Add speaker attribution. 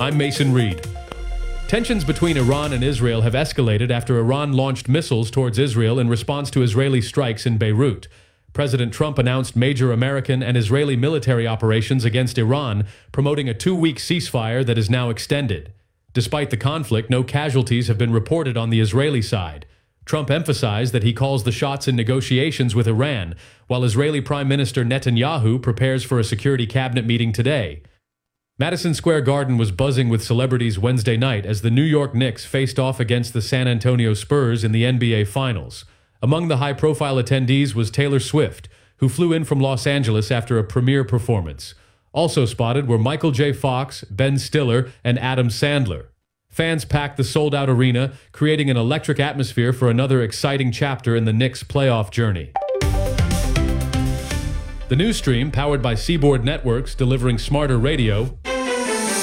Speaker 1: I'm Mason Reed. Tensions between Iran and Israel have escalated after Iran launched missiles towards Israel in response to Israeli strikes in Beirut. President Trump announced major American and Israeli military operations against Iran, promoting a 2-week ceasefire that is now extended. Despite the conflict, no casualties have been reported on the Israeli side. Trump emphasized that he calls the shots in negotiations with Iran, while Israeli Prime Minister Netanyahu prepares for a security cabinet meeting today. Madison Square Garden was buzzing with celebrities Wednesday night as the New York Knicks faced off against the San Antonio Spurs in the NBA Finals. Among the high-profile attendees was Taylor Swift, who flew in from Los Angeles after a premiere performance. Also spotted were Michael J. Fox, Ben Stiller, and Adam Sandler. Fans packed the sold-out arena, creating an electric atmosphere for another exciting chapter in the Knicks' playoff journey. The news stream, powered by Seaboard Networks, delivering smarter radio,